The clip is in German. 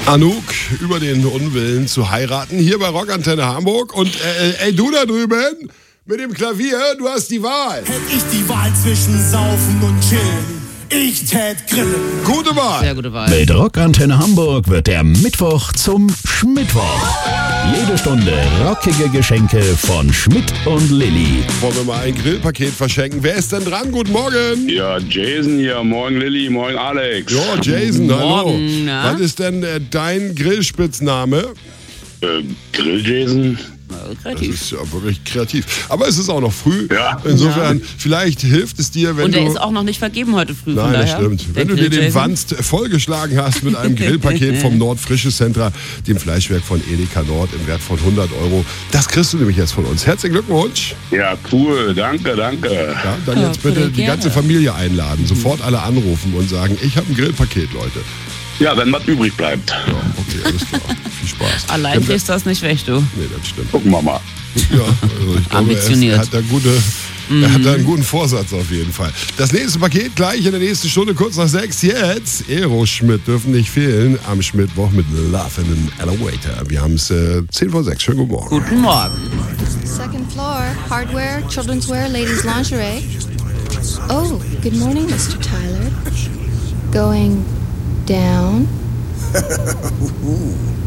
Anouk über den Unwillen zu heiraten, hier bei Rockantenne Hamburg. Und ey, du da drüben mit dem Klavier, du hast die Wahl. Hätt ich die Wahl zwischen Saufen und Chillen, ich tät grillen. Gute Wahl. Sehr gute Wahl. Mit Rockantenne Hamburg wird der Mittwoch zum Schmittwoch. Jede Stunde rockige Geschenke von Schmidt und Lilly. Wollen wir mal ein Grillpaket verschenken? Wer ist denn dran? Guten Morgen. Ja, Jason hier. Morgen Lilly, morgen Alex. Ja, Jason, hallo. Morgen, na? Was ist denn dein Grillspitzname? Grill Jason. Das Kreativ. ist ja wirklich kreativ. Aber es ist auch noch früh. Ja. Insofern, vielleicht hilft es dir, wenn Und du... der ist auch noch nicht vergeben heute früh. Nein, von das daher. stimmt. Der Wenn du dir den Grill-Jason. Wanst vollgeschlagen hast mit einem Grillpaket vom Nordfrische Centra, dem Fleischwerk von Edeka Nord im Wert von 100 €, das kriegst du nämlich jetzt von uns. Herzlichen Glückwunsch. Ja, cool. Danke. Ja, dann jetzt bitte voll die gerne. ganze Familie einladen. Sofort alle anrufen und sagen, ich habe ein Grillpaket, Leute. Ja, wenn was übrig bleibt. Ja, okay, alles klar. Viel Spaß. Allein Wenn wir- kriegst du das nicht weg, du. Nee, das stimmt. Gucken wir mal. Ja, also ich glaube, Ambitioniert. er hat da einen guten Vorsatz auf jeden Fall. Das nächste Paket gleich in der nächsten Stunde, kurz nach 6. Jetzt Aeroschmidt dürfen nicht fehlen am Schmittwoch mit Love in an Elevator. Wir haben es 10 vor 6. Schönen guten Morgen. Guten Morgen. Second floor, hardware, children's wear, ladies' lingerie. Oh, good morning, Mr. Tyler. Going down?